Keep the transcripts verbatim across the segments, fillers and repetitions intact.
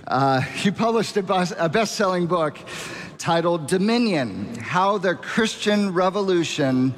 Uh, he published a, bus, a best-selling book titled Dominion: How the Christian Revolution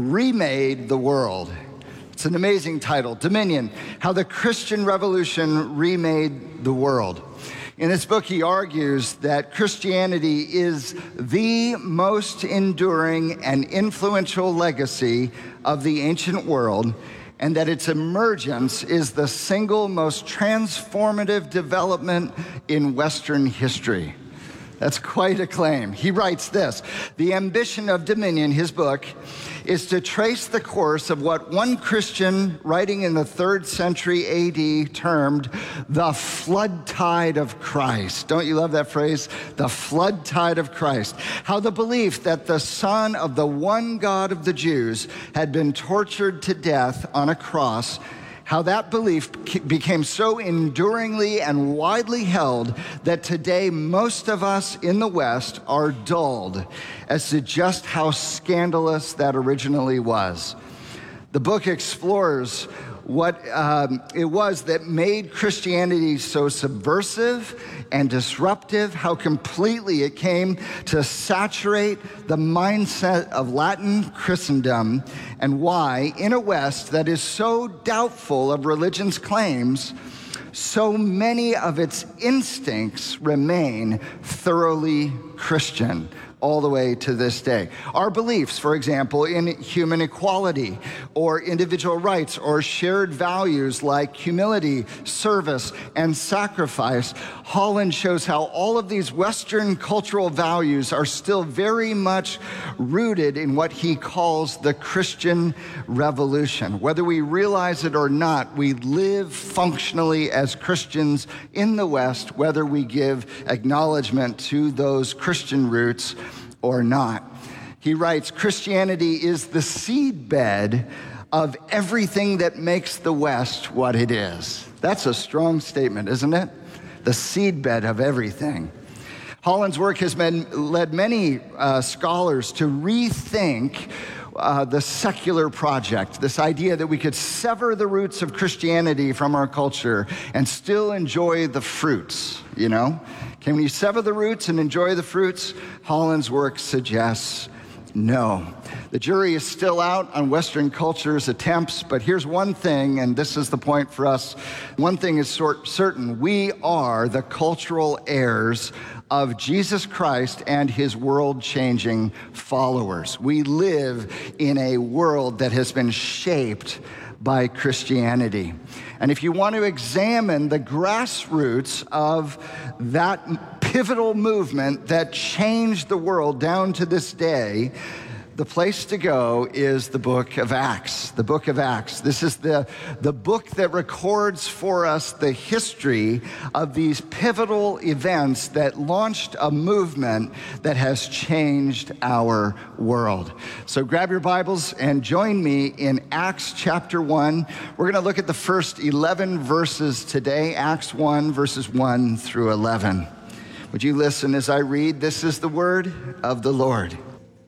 Remade the World. It's an amazing title, Dominion: How the Christian Revolution Remade the World. In this book, he argues that Christianity is the most enduring and influential legacy of the ancient world, and that its emergence is the single most transformative development in Western history. That's quite a claim. He writes this: the ambition of Dominion, his book, is to trace the course of what one Christian writing in the third century A D termed the flood tide of Christ. Don't you love that phrase? The flood tide of Christ. How the belief that the Son of the one God of the Jews had been tortured to death on a cross, how that belief became so enduringly and widely held that today most of us in the West are dulled as to just how scandalous that originally was. The book explores what um, it was that made Christianity so subversive and disruptive, how completely it came to saturate the mindset of Latin Christendom, and why, in a West that is so doubtful of religion's claims, so many of its instincts remain thoroughly Christian all the way to this day. Our beliefs, for example, in human equality or individual rights or shared values like humility, service, and sacrifice. Holland shows how all of these Western cultural values are still very much rooted in what he calls the Christian Revolution. Whether we realize it or not, we live functionally as Christians in the West, whether we give acknowledgement to those Christian roots or not. He writes, Christianity is the seedbed of everything that makes the West what it is. That's a strong statement, isn't it? The seedbed of everything. Holland's work has been, led many uh, scholars to rethink uh, the secular project, this idea that we could sever the roots of Christianity from our culture and still enjoy the fruits, you know? Can we sever the roots and enjoy the fruits? Holland's work suggests no. The jury is still out on Western culture's attempts, but here's one thing, and this is the point for us. One thing is sort certain: we are the cultural heirs of Jesus Christ and his world-changing followers. We live in a world that has been shaped by Christianity. And if you want to examine the grassroots of that pivotal movement that changed the world down to this day, the place to go is the book of Acts. The book of Acts. This is the, the book that records for us the history of these pivotal events that launched a movement that has changed our world. So grab your Bibles and join me in Acts chapter one. We're going to look at the first eleven verses today, Acts one, verses one through eleven. Would you listen as I read? This is the word of the Lord.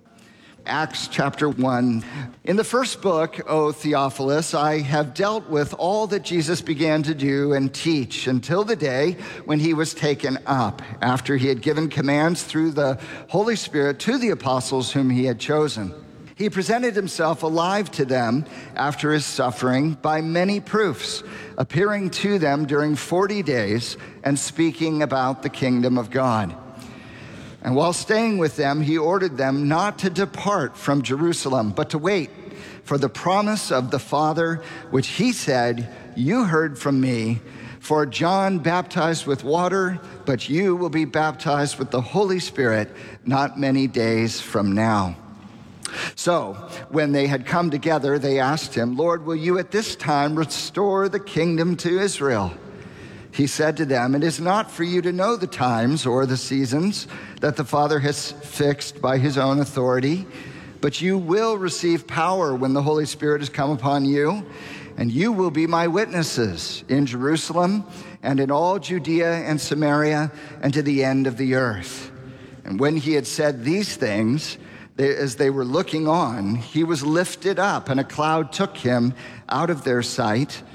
Acts chapter one. In the first book, O Theophilus, I have dealt with all that Jesus began to do and teach until the day when he was taken up, after he had given commands through the Holy Spirit to the apostles whom he had chosen. He presented himself alive to them after his suffering by many proofs, appearing to them during forty days and speaking about the kingdom of God. And while staying with them, he ordered them not to depart from Jerusalem, but to wait for the promise of the Father, which he said, "You heard from me, for John baptized with water, but you will be baptized with the Holy Spirit not many days from now." So when they had come together, they asked him, "Lord, will you at this time restore the kingdom to Israel?" He said to them, "It is not for you to know the times or the seasons that the Father has fixed by his own authority, but you will receive power when the Holy Spirit has come upon you, and you will be my witnesses in Jerusalem and in all Judea and Samaria and to the end of the earth." And when he had said these things, they, as they were looking on, he was lifted up, and a cloud took him out of their sight.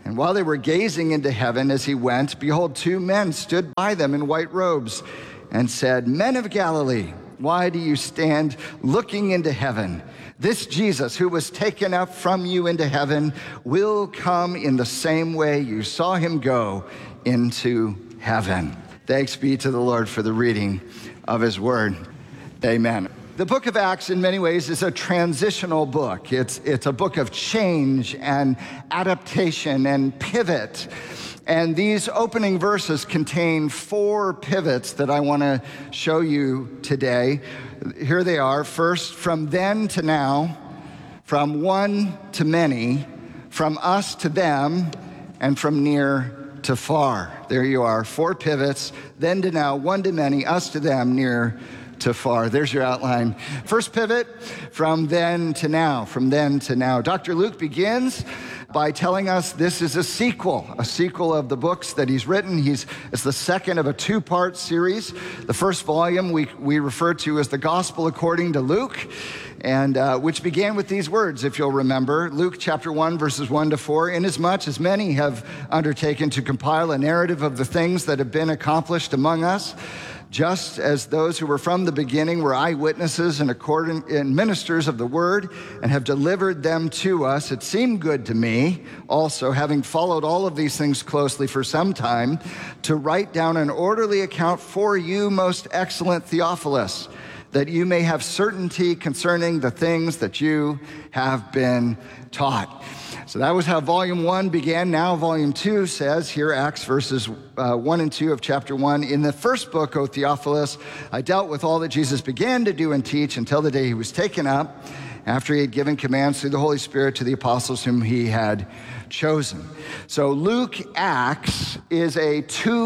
And while they were gazing into heaven as he went, behold, two men stood by them in white robes and said, Men of Galilee, why do you stand looking into heaven? This Jesus who was taken up from you into heaven will come in the same way you saw him go into heaven. Thanks be to the Lord for the reading of his word. Amen. The book of Acts, in many ways, is a transitional book. It's, it's a book of change and adaptation and pivot. And these opening verses contain four pivots that I want to show you today. Here they are. First, from then to now, from one to many, from us to them, and from near to far. There you are. Four pivots. Then to now, one to many, us to them, near to far. There's your outline. First pivot, from then to now, from then to now. Doctor Luke begins by telling us this is a sequel, a sequel of the books that he's written. He's, it's the second of a two-part series. The first volume we, we refer to as the Gospel According to Luke, and uh, which began with these words, if you'll remember, Luke chapter one, verses one to four, inasmuch as many have undertaken to compile a narrative of the things that have been accomplished among us, just as those who were from the beginning were eyewitnesses and, according, and ministers of the word and have delivered them to us, it seemed good to me also, having followed all of these things closely for some time, to write down an orderly account for you, most excellent Theophilus, that you may have certainty concerning the things that you have been taught. So that was how volume one began. Now volume two says, here Acts verses uh, one and two of chapter one, in the first book, O Theophilus, I dealt with all that Jesus began to do and teach until the day he was taken up, after he had given commands through the Holy Spirit to the apostles whom he had chosen. So Luke Acts is a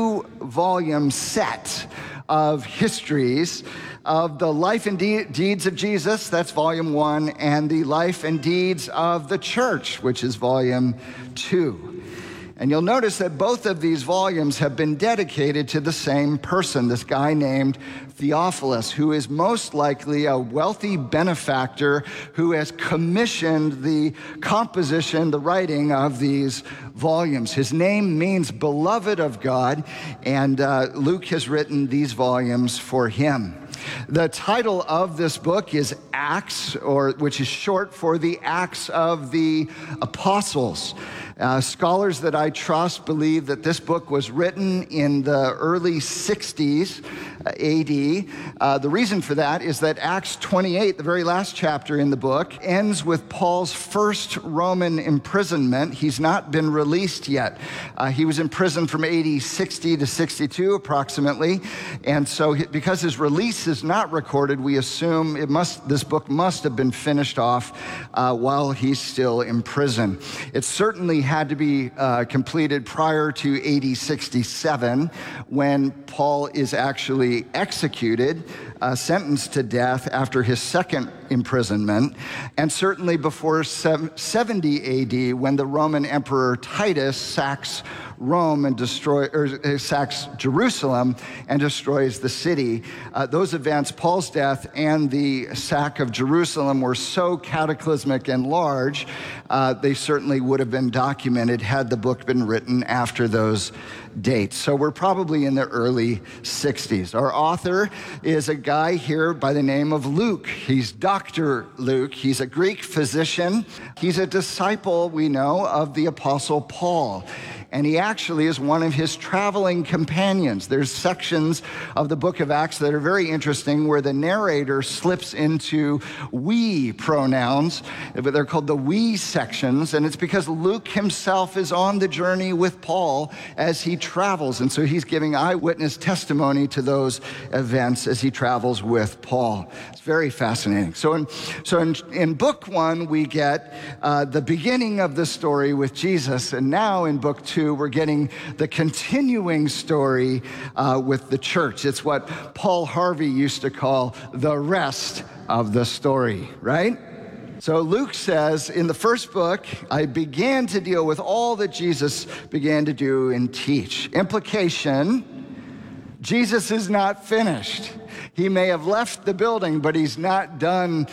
two-volume set of histories of the life and de- deeds of Jesus, that's volume one, and the life and deeds of the church, which is volume two. And you'll notice that both of these volumes have been dedicated to the same person, this guy named Theophilus, who is most likely a wealthy benefactor who has commissioned the composition, the writing of these volumes. His name means beloved of God, and uh, Luke has written these volumes for him. The title of this book is Acts, or which is short for the Acts of the Apostles. Uh, scholars that I trust believe that this book was written in the early sixties A D. Uh, the reason for that is that Acts twenty-eight, the very last chapter in the book, ends with Paul's first Roman imprisonment. He's not been released yet. Uh, he was imprisoned from A D sixty to sixty-two approximately, and so he, because his release is not recorded, we assume it must. This book must have been finished off uh, while he's still in prison. It certainly had to be uh, completed prior to A D sixty-seven, when Paul is actually executed, uh, sentenced to death after his second imprisonment, and certainly before seventy A D, when the Roman Emperor Titus sacks Rome and destroy, or sacks Jerusalem and destroys the city. Uh, those events, Paul's death and the sack of Jerusalem, were so cataclysmic and large, uh, they certainly would have been documented had the book been written after those dates. So we're probably in the early sixties. Our author is a guy here by the name of Luke. He's Doctor Luke. He's a Greek physician. He's a disciple, we know, of the Apostle Paul. And he actually is one of his traveling companions. There's sections of the book of Acts that are very interesting where the narrator slips into we pronouns, but they're called the we sections, and it's because Luke himself is on the journey with Paul as he travels, and so he's giving eyewitness testimony to those events as he travels with Paul. It's very fascinating. So in, so in, in book one, we get uh, the beginning of the story with Jesus, and now in book two, we're getting the continuing story uh, with the church. It's what Paul Harvey used to call the rest of the story, right? So Luke says, in the first book, I began to deal with all that Jesus began to do and teach. Implication, Jesus is not finished. He may have left the building, but he's not done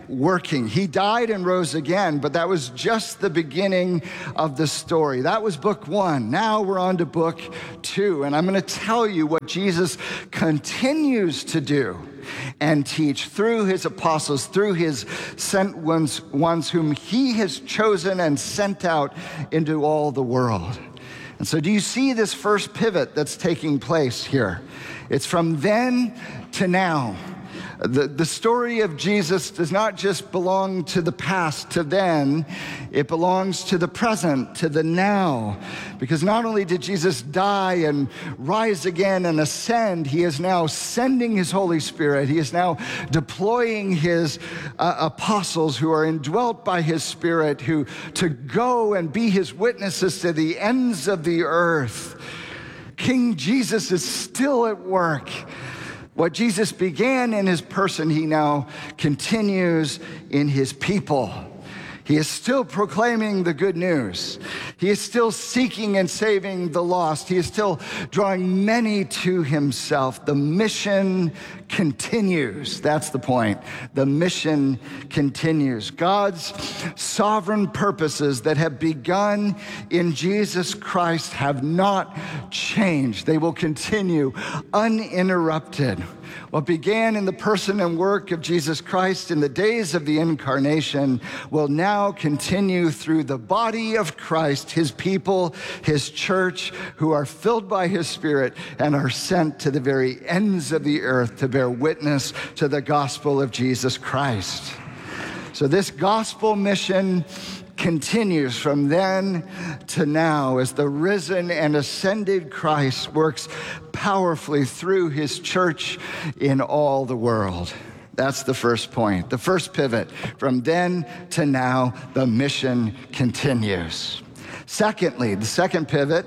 working. He died and rose again, but that was just the beginning of the story. That was book one. Now we're on to book two, and I'm going to tell you what Jesus continues to do and teach through his apostles, through his sent ones, ones whom he has chosen and sent out into all the world. And so do you see this first pivot that's taking place here? It's from then to now. The, the story of Jesus does not just belong to the past, to then. It belongs to the present, to the now. Because not only did Jesus die and rise again and ascend, he is now sending his Holy Spirit. He is now deploying his uh, apostles who are indwelt by his Spirit, who to go and be his witnesses to the ends of the earth. King Jesus is still at work. What Jesus began in his person, he now continues in his people. He is still proclaiming the good news. He is still seeking and saving the lost. He is still drawing many to himself. The mission continues. That's the point. The mission continues. God's sovereign purposes that have begun in Jesus Christ have not changed. They will continue uninterrupted. What began in the person and work of Jesus Christ in the days of the incarnation will now continue through the body of Christ, his people, his church, who are filled by his Spirit and are sent to the very ends of the earth to bear witness to the gospel of Jesus Christ. So this gospel mission continues from then to now as the risen and ascended Christ works powerfully through his church in all the world. That's the first point, the first pivot. From then to now, the mission continues. Secondly, the second pivot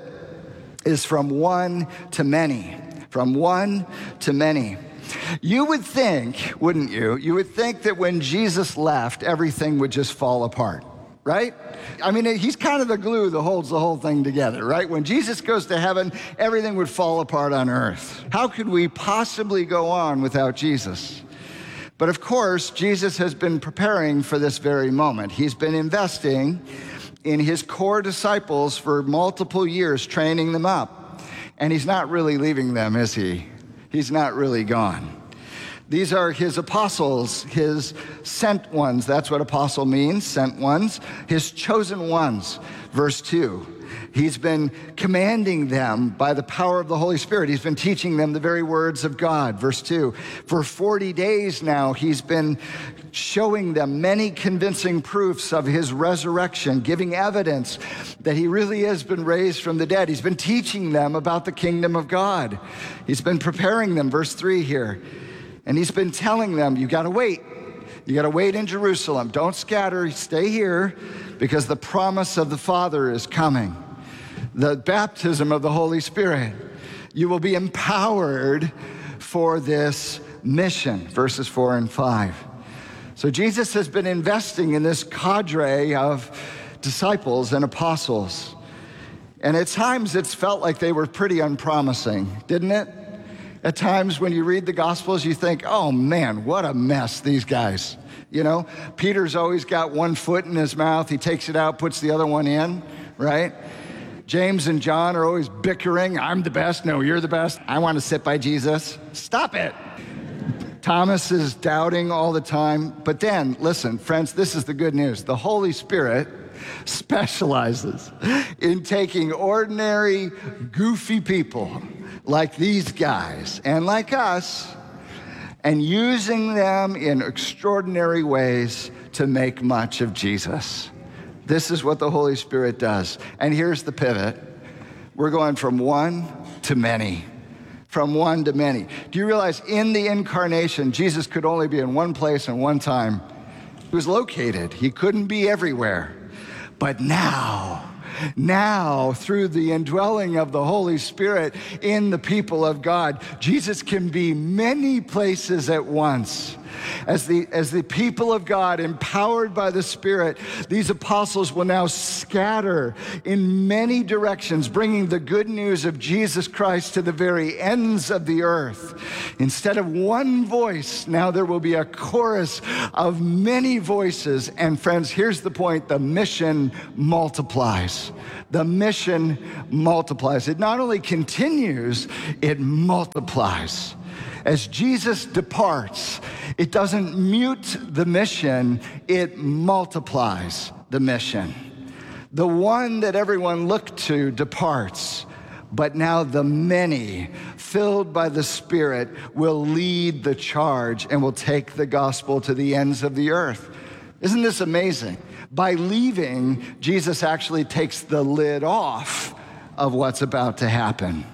is from one to many. From one to many. You would think, wouldn't you? You would think that when Jesus left, everything would just fall apart. Right? I mean, he's kind of the glue that holds the whole thing together, right? When Jesus goes to heaven, everything would fall apart on earth. How could we possibly go on without Jesus? But of course, Jesus has been preparing for this very moment. He's been investing in his core disciples for multiple years, training them up. And he's not really leaving them, is he? He's not really gone. These are his apostles, his sent ones. That's what apostle means, sent ones. His chosen ones, verse two. He's been commanding them by the power of the Holy Spirit. He's been teaching them the very words of God, verse two. For forty days now, he's been showing them many convincing proofs of his resurrection, giving evidence that he really has been raised from the dead. He's been teaching them about the kingdom of God. He's been preparing them, verse three here. And he's been telling them, you gotta wait. You gotta wait in Jerusalem. Don't scatter, stay here, because the promise of the Father is coming. The baptism of the Holy Spirit. You will be empowered for this mission, verses four and five. So Jesus has been investing in this cadre of disciples and apostles. And at times it's felt like they were pretty unpromising, didn't it? At times when you read the Gospels, you think, oh man, what a mess, these guys. You know, Peter's always got one foot in his mouth. He takes it out, puts the other one in, right? James and John are always bickering. I'm the best. No, you're the best. I want to sit by Jesus. Stop it. Thomas is doubting all the time. But then, listen, friends, this is the good news. The Holy Spirit specializes in taking ordinary, goofy people like these guys and like us and using them in extraordinary ways to make much of Jesus. This is what the Holy Spirit does. And here's the pivot. We're going from one to many. From one to many. Do you realize in the incarnation, Jesus could only be in one place and one time? He was located. He couldn't be everywhere. But now, now, through the indwelling of the Holy Spirit in the people of God, Jesus can be many places at once. As the, as the people of God, empowered by the Spirit, these apostles will now scatter in many directions, bringing the good news of Jesus Christ to the very ends of the earth. Instead of one voice, now there will be a chorus of many voices. And friends, here's the point: the mission multiplies. The mission multiplies. It not only continues, it multiplies. As Jesus departs, it doesn't mute the mission, it multiplies the mission. The one that everyone looked to departs, but now the many, filled by the Spirit, will lead the charge and will take the gospel to the ends of the earth. Isn't this amazing? By leaving, Jesus actually takes the lid off of what's about to happen.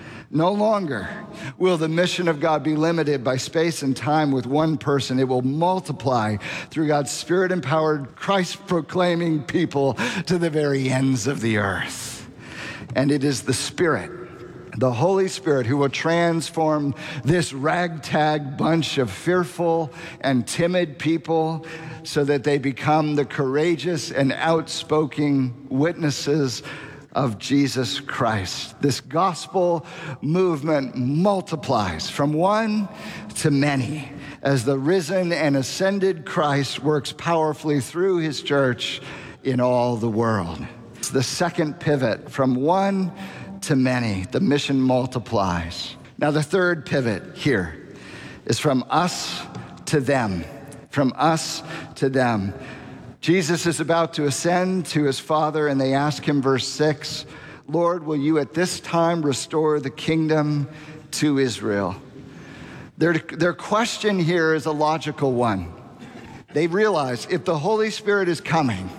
No longer will the mission of God be limited by space and time with one person. It will multiply through God's Spirit-empowered, Christ-proclaiming people to the very ends of the earth. And it is the Spirit, the Holy Spirit, who will transform this ragtag bunch of fearful and timid people so that they become the courageous and outspoken witnesses of Jesus Christ. This gospel movement multiplies from one to many as the risen and ascended Christ works powerfully through his church in all the world. It's the second pivot, from one to many. The mission multiplies. Now the third pivot here is from us to them. From us to them. Jesus is about to ascend to his Father, and they ask him, verse six, Lord, will you at this time restore the kingdom to Israel? Their, their question here is a logical one. They realize if the Holy Spirit is coming,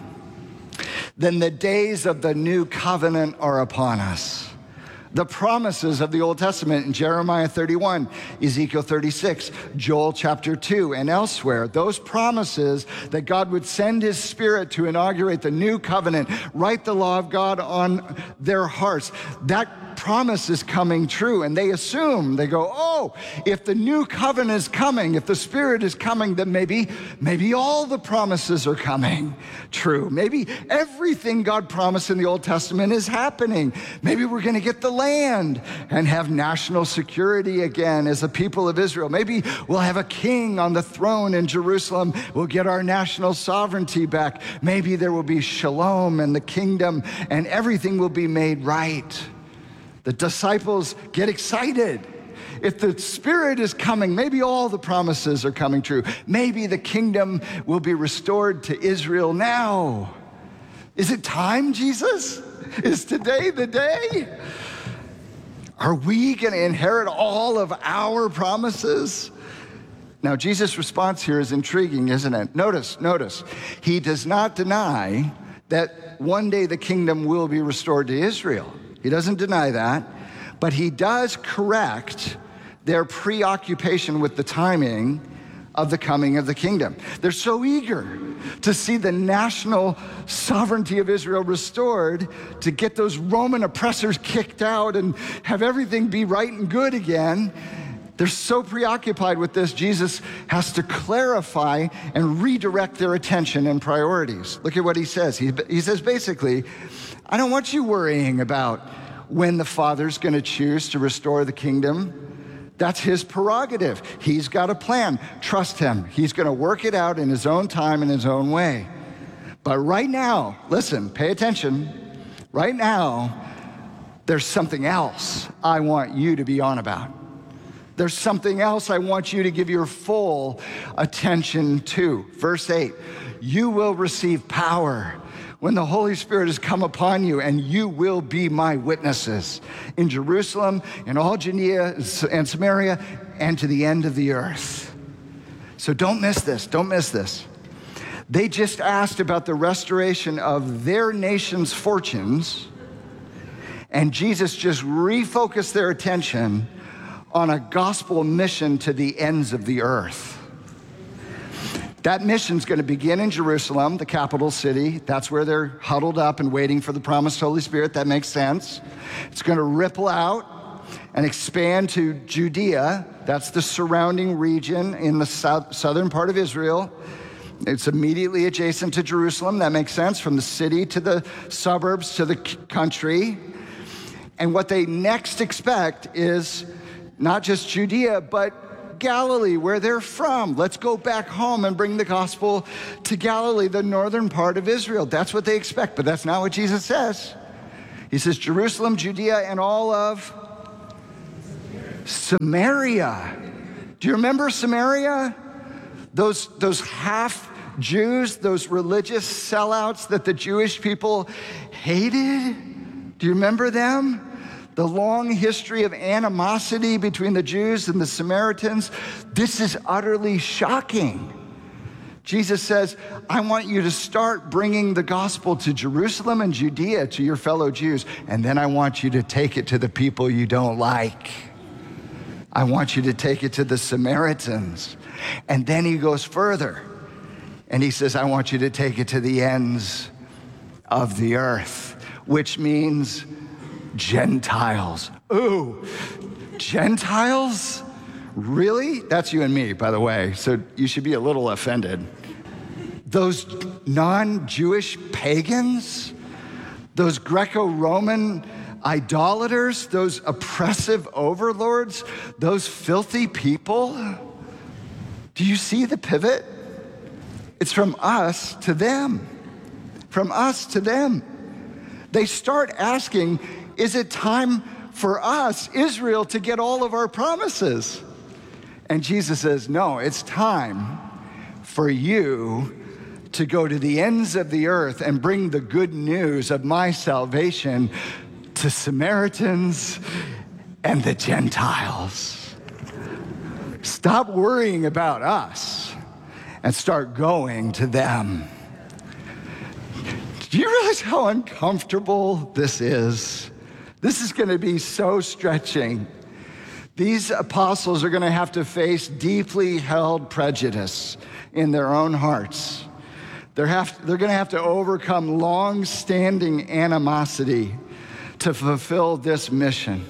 then the days of the new covenant are upon us. The promises of the Old Testament in Jeremiah thirty-one, Ezekiel thirty-six, Joel chapter two, and elsewhere, those promises that God would send his Spirit to inaugurate the new covenant, write the law of God on their hearts, that promise is coming true. And they assume, they go, oh, if the new covenant is coming, if the Spirit is coming, then maybe, maybe all the promises are coming true. Maybe everything God promised in the Old Testament is happening. Maybe we're going to get the land and have national security again as a people of Israel. Maybe we'll have a king on the throne in Jerusalem. We'll get our national sovereignty back. Maybe there will be shalom and the kingdom and everything will be made right. The disciples get excited. If the Spirit is coming, maybe all the promises are coming true. Maybe the kingdom will be restored to Israel now. Is it time, Jesus? Is today the day? Are we going to inherit all of our promises? Now, Jesus' response here is intriguing, isn't it? Notice, notice. He does not deny that one day the kingdom will be restored to Israel. He doesn't deny that, but he does correct their preoccupation with the timing of the coming of the kingdom. They're so eager to see the national sovereignty of Israel restored, to get those Roman oppressors kicked out and have everything be right and good again. They're so preoccupied with this, Jesus has to clarify and redirect their attention and priorities. Look at what he says. He, he says basically, I don't want you worrying about when the Father's going to choose to restore the kingdom. That's his prerogative. He's got a plan. Trust him. He's going to work it out in his own time, in his own way. But right now, listen, pay attention. Right now, there's something else I want you to be on about. There's something else I want you to give your full attention to. Verse eight, you will receive power when the Holy Spirit has come upon you, and you will be my witnesses in Jerusalem, in all Judea and Samaria, and to the end of the earth. So don't miss this, don't miss this. They just asked about the restoration of their nation's fortunes, and Jesus just refocused their attention on a gospel mission to the ends of the earth. That mission's going to begin in Jerusalem, the capital city. That's where they're huddled up and waiting for the promised Holy Spirit. That makes sense. It's going to ripple out and expand to Judea. That's the surrounding region in the south, southern part of Israel. It's immediately adjacent to Jerusalem. That makes sense, from the city to the suburbs to the country. And what they next expect is not just Judea, but Galilee, where they're from. Let's go back home and bring the gospel to Galilee, the northern part of Israel. That's what they expect, but that's not what Jesus says. He says Jerusalem, Judea, and all of Samaria. Do you remember Samaria? Those, those half Jews, those religious sellouts that the Jewish people hated? Do you remember them? The long history of animosity between the Jews and the Samaritans. This is utterly shocking. Jesus says, I want you to start bringing the gospel to Jerusalem and Judea, to your fellow Jews, and then I want you to take it to the people you don't like. I want you to take it to the Samaritans. And then he goes further, and he says, I want you to take it to the ends of the earth, which means Gentiles. Ooh, Gentiles? Really? That's you and me, by the way, so you should be a little offended. Those non-Jewish pagans, those Greco-Roman idolaters, those oppressive overlords, those filthy people. Do you see the pivot? It's from us to them. From us to them. They start asking, is it time for us, Israel, to get all of our promises? And Jesus says, no, it's time for you to go to the ends of the earth and bring the good news of my salvation to Samaritans and the Gentiles. Stop worrying about us and start going to them. Do you realize how uncomfortable this is? This is going to be so stretching. These apostles are going to have to face deeply held prejudice in their own hearts. They're, have, they're going to have to overcome long-standing animosity to fulfill this mission.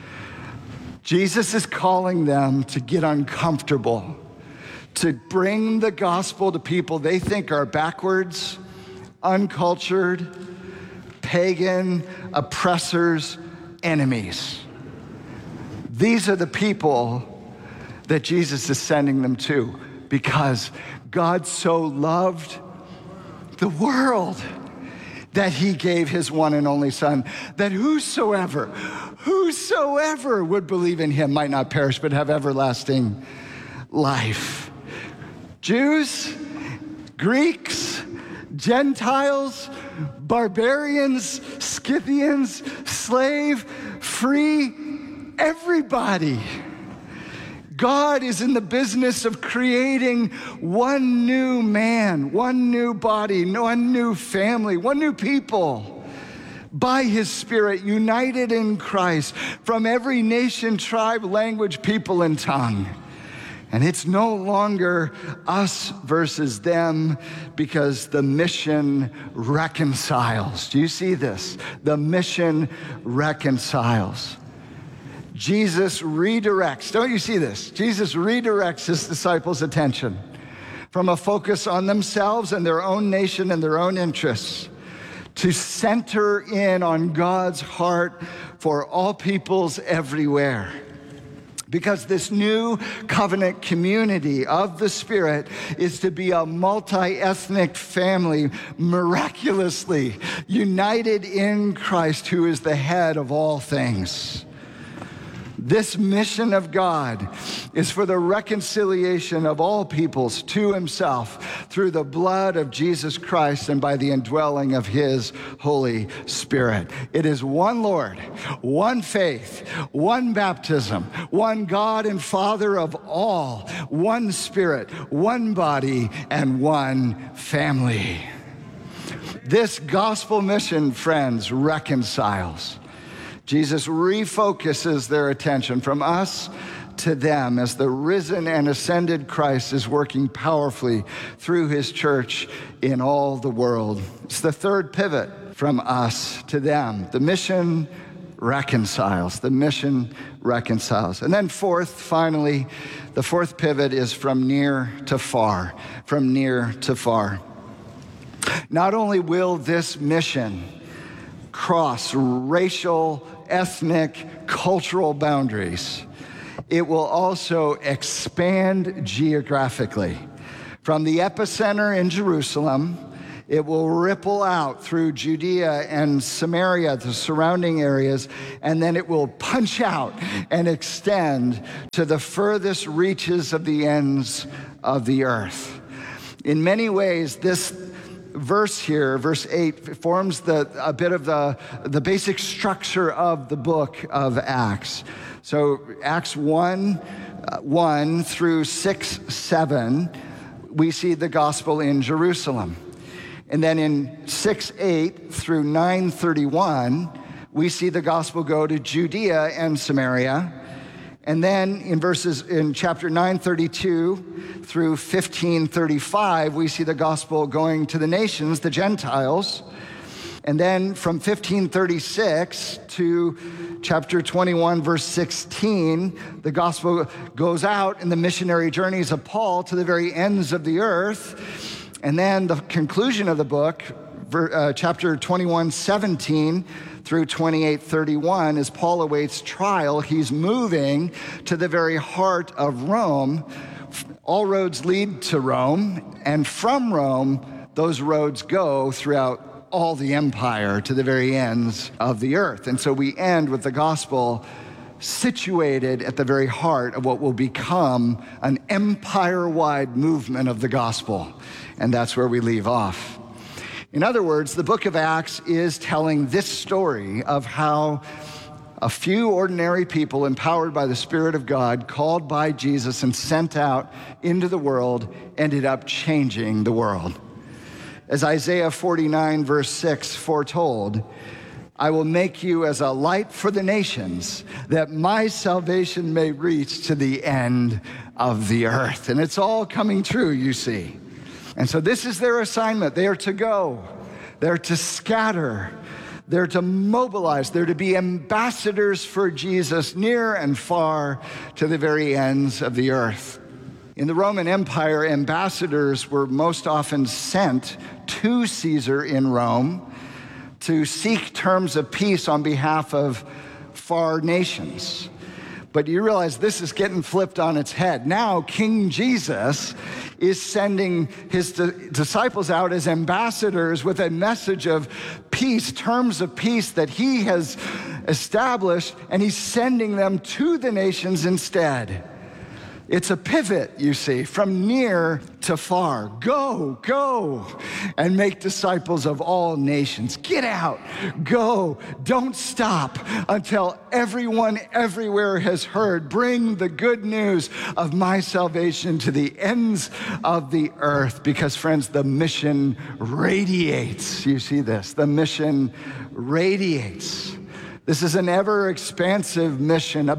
Jesus is calling them to get uncomfortable, to bring the gospel to people they think are backwards, uncultured, pagan, oppressors, enemies. These are the people that Jesus is sending them to, because God so loved the world that he gave his one and only Son, that whosoever, whosoever would believe in him might not perish but have everlasting life. Jews, Greeks, Gentiles, barbarians, Scythians, slave, free, everybody. God is in the business of creating one new man, one new body, one new family, one new people by his Spirit, united in Christ from every nation, tribe, language, people, and tongue. And it's no longer us versus them, because the mission reconciles. Do you see this? The mission reconciles. Jesus redirects, don't you see this? Jesus redirects his disciples' attention from a focus on themselves and their own nation and their own interests to center in on God's heart for all peoples everywhere. Because this new covenant community of the Spirit is to be a multi-ethnic family, miraculously united in Christ, who is the head of all things. This mission of God is for the reconciliation of all peoples to himself through the blood of Jesus Christ and by the indwelling of his Holy Spirit. It is one Lord, one faith, one baptism, one God and Father of all, one Spirit, one body, and one family. This gospel mission, friends, reconciles. Jesus refocuses their attention from us to them as the risen and ascended Christ is working powerfully through his church in all the world. It's the third pivot, from us to them. The mission reconciles. The mission reconciles. And then fourth, finally, the fourth pivot is from near to far. From near to far. Not only will this mission cross racial, ethnic, cultural boundaries, it will also expand geographically. From the epicenter in Jerusalem, it will ripple out through Judea and Samaria, the surrounding areas, and then it will punch out and extend to the furthest reaches of the ends of the earth. In many ways, this verse here, verse eight, forms the, a bit of the, the basic structure of the book of Acts. So Acts one, uh, one through six, seven, we see the gospel in Jerusalem. And then in six, eight through nine, thirty-one, we see the gospel go to Judea and Samaria. And then in verses in chapter nine, thirty-two through fifteen, thirty-five, we see the gospel going to the nations, the Gentiles. And then from fifteen thirty-six to chapter twenty-one, verse sixteen, the gospel goes out in the missionary journeys of Paul to the very ends of the earth. And then the conclusion of the book, uh, chapter twenty-one, seventeen through twenty-eight, thirty-one, as Paul awaits trial, he's moving to the very heart of Rome. All roads lead to Rome, and from Rome, those roads go throughout all the empire to the very ends of the earth. And so we end with the gospel situated at the very heart of what will become an empire-wide movement of the gospel. And that's where we leave off. In other words, the book of Acts is telling this story of how a few ordinary people empowered by the Spirit of God, called by Jesus and sent out into the world, ended up changing the world. As Isaiah forty-nine, verse six foretold, I will make you as a light for the nations, that my salvation may reach to the end of the earth. And it's all coming true, you see. And so this is their assignment. They are to go. They're to scatter. They're to mobilize. They're to be ambassadors for Jesus near and far to the very ends of the earth. In the Roman Empire, ambassadors were most often sent to Caesar in Rome to seek terms of peace on behalf of far nations. But you realize this is getting flipped on its head. Now, King Jesus is sending his di- disciples out as ambassadors with a message of peace, terms of peace that he has established, and he's sending them to the nations instead. It's a pivot, you see, from near to far. Go, go, and make disciples of all nations. Get out, go, don't stop until everyone everywhere has heard. Bring the good news of my salvation to the ends of the earth, because, friends, the mission radiates. You see this, the mission radiates. This is an ever-expansive mission, a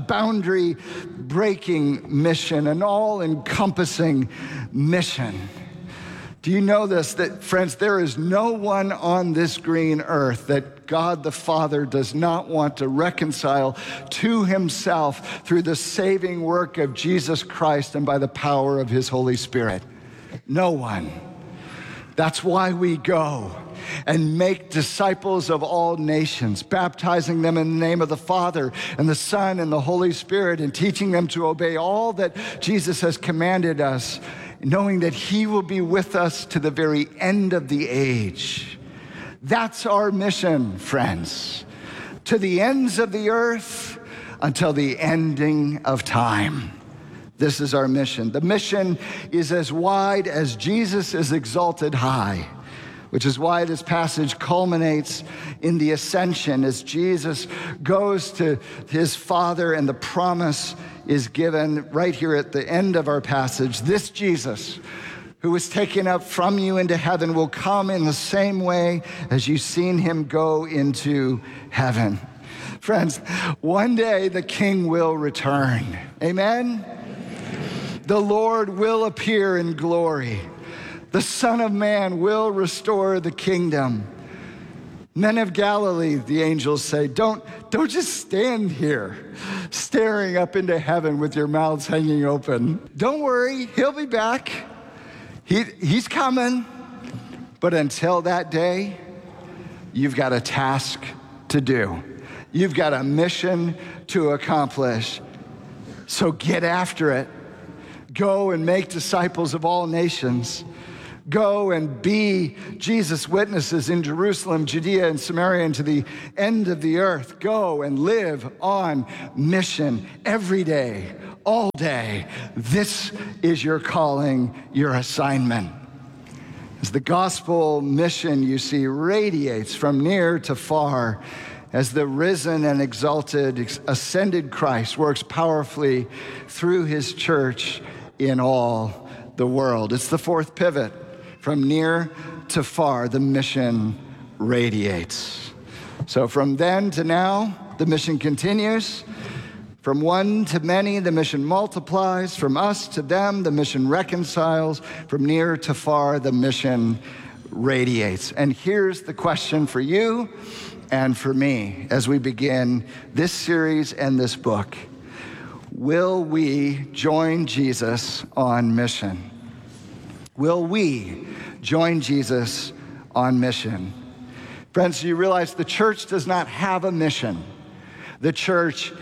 boundary-breaking mission, an all-encompassing mission. Do you know this, that, friends, there is no one on this green earth that God the Father does not want to reconcile to himself through the saving work of Jesus Christ and by the power of his Holy Spirit? No one. That's why we go and make disciples of all nations, baptizing them in the name of the Father and the Son and the Holy Spirit, and teaching them to obey all that Jesus has commanded us, knowing that he will be with us to the very end of the age. That's our mission, friends, to the ends of the earth until the ending of time. This is our mission. The mission is as wide as Jesus is exalted high, which is why this passage culminates in the ascension as Jesus goes to his Father, and the promise is given right here at the end of our passage. This Jesus, who was taken up from you into heaven, will come in the same way as you've seen him go into heaven. Friends, one day the King will return. Amen? The Lord will appear in glory. The Son of Man will restore the kingdom. Men of Galilee, the angels say, don't, don't just stand here staring up into heaven with your mouths hanging open. Don't worry, he'll be back. He, he's coming. But until that day, you've got a task to do. You've got a mission to accomplish. So get after it. Go and make disciples of all nations. Go and be Jesus' witnesses in Jerusalem, Judea, and Samaria, and to the end of the earth. Go and live on mission every day, all day. This is your calling, your assignment. As the gospel mission, you see, radiates from near to far, as the risen and exalted, ascended Christ works powerfully through his church in all the world. It's the fourth pivot. From near to far, the mission radiates. So from then to now, the mission continues. From one to many, the mission multiplies. From us to them, the mission reconciles. From near to far, the mission radiates. And here's the question for you and for me as we begin this series and this book. Will we join Jesus on mission? Will we join Jesus on mission? Friends, do you realize the church does not have a mission? The church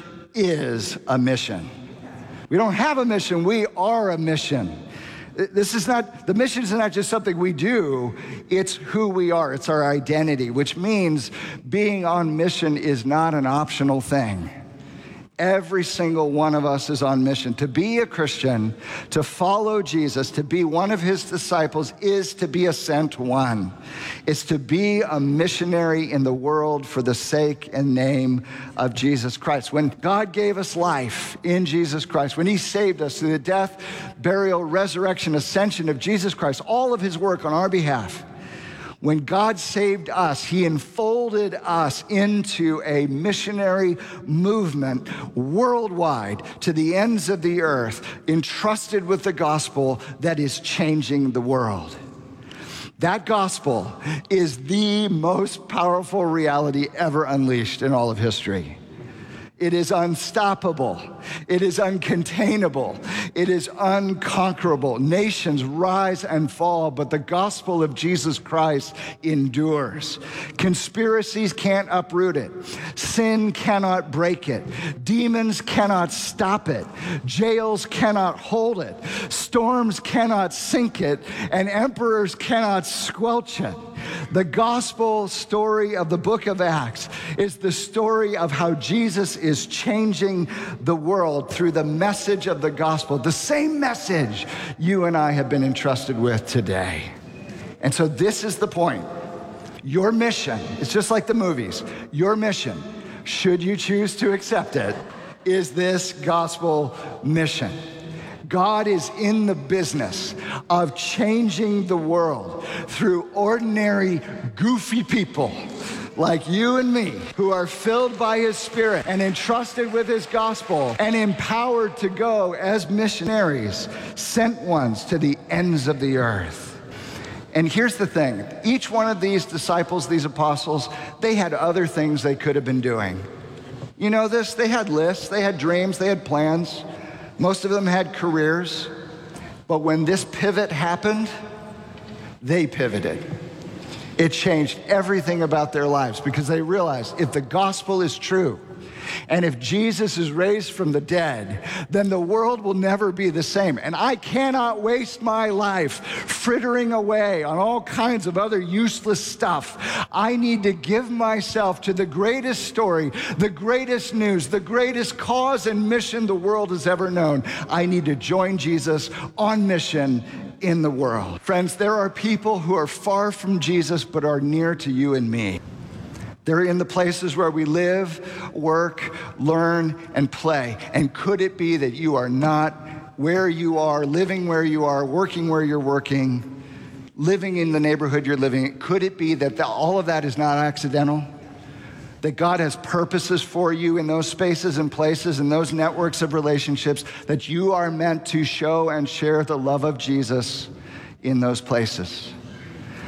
is a mission. We don't have a mission, we are a mission. This is not, the mission is not just something we do, it's who we are, it's our identity, which means being on mission is not an optional thing. Every single one of us is on mission. To be a Christian, to follow Jesus, to be one of his disciples is to be a sent one. It's to be a missionary in the world for the sake and name of Jesus Christ. When God gave us life in Jesus Christ, when he saved us through the death, burial, resurrection, ascension of Jesus Christ, all of his work on our behalf, when God saved us, he enfolded us into a missionary movement worldwide to the ends of the earth, entrusted with the gospel that is changing the world. That gospel is the most powerful reality ever unleashed in all of history. It is unstoppable. It is uncontainable. It is unconquerable. Nations rise and fall, but the gospel of Jesus Christ endures. Conspiracies can't uproot it. Sin cannot break it. Demons cannot stop it. Jails cannot hold it. Storms cannot sink it. And emperors cannot squelch it. The gospel story of the book of Acts is the story of how Jesus is changing the world through the message of the gospel, the same message you and I have been entrusted with today. And so this is the point. Your mission, it's just like the movies, your mission, should you choose to accept it, is this gospel mission. God is in the business of changing the world through ordinary, goofy people like you and me, who are filled by his Spirit and entrusted with his gospel and empowered to go as missionaries, sent ones to the ends of the earth. And here's the thing, each one of these disciples, these apostles, they had other things they could have been doing. You know this? They had lists, they had dreams, they had plans. Most of them had careers, but when this pivot happened, they pivoted. It changed everything about their lives because they realized if the gospel is true, and if Jesus is raised from the dead, then the world will never be the same. And I cannot waste my life frittering away on all kinds of other useless stuff. I need to give myself to the greatest story, the greatest news, the greatest cause and mission the world has ever known. I need to join Jesus on mission in the world. Friends, there are people who are far from Jesus but are near to you and me. They're in the places where we live, work, learn, and play. And could it be that you are not where you are, living where you are, working where you're working, living in the neighborhood you're living in? Could it be that the, all of that is not accidental? That God has purposes for you in those spaces and places and those networks of relationships, that you are meant to show and share the love of Jesus in those places.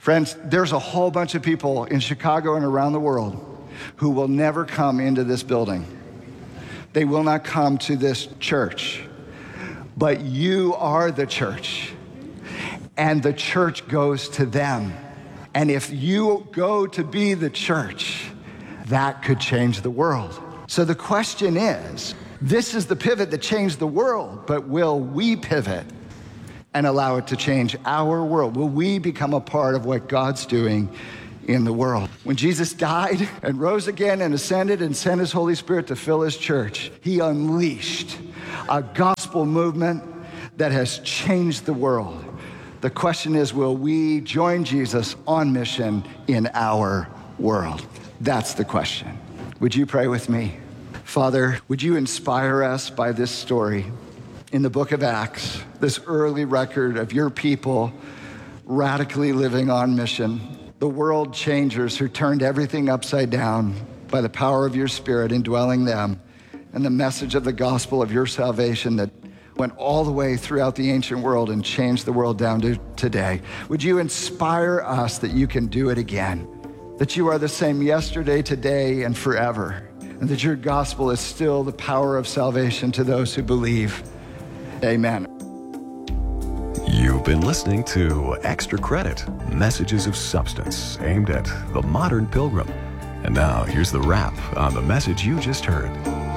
Friends, there's a whole bunch of people in Chicago and around the world who will never come into this building. They will not come to this church. But you are the church, and the church goes to them. And if you go to be the church, that could change the world. So the question is, this is the pivot that changed the world, but will we pivot and allow it to change our world? Will we become a part of what God's doing in the world? When Jesus died and rose again and ascended and sent his Holy Spirit to fill his church, he unleashed a gospel movement that has changed the world. The question is, will we join Jesus on mission in our world? That's the question. Would you pray with me? Father, would you inspire us by this story in the book of Acts, this early record of your people radically living on mission, the world changers who turned everything upside down by the power of your Spirit indwelling them, and the message of the gospel of your salvation that went all the way throughout the ancient world and changed the world down to today. Would you inspire us that you can do it again, that you are the same yesterday, today, and forever, and that your gospel is still the power of salvation to those who believe. Amen. You've been listening to Extra Credit, Messages of Substance, aimed at the modern pilgrim. And now here's the wrap on the message you just heard.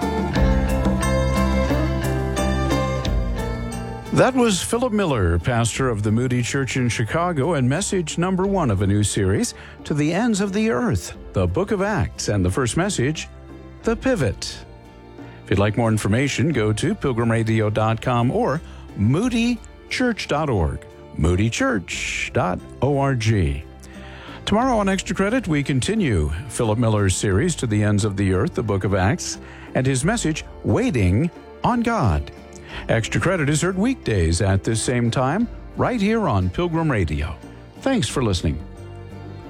That was Philip Miller, pastor of the Moody Church in Chicago, and message number one of a new series, To the Ends of the Earth, the Book of Acts, and the first message, The Pivot. If you'd like more information, go to pilgrim radio dot com or moody church dot org, moody church dot org. Tomorrow on Extra Credit, we continue Philip Miller's series, To the Ends of the Earth, the Book of Acts, and his message, Waiting on God. Extra Credit is heard weekdays at this same time, right here on Pilgrim Radio. Thanks for listening.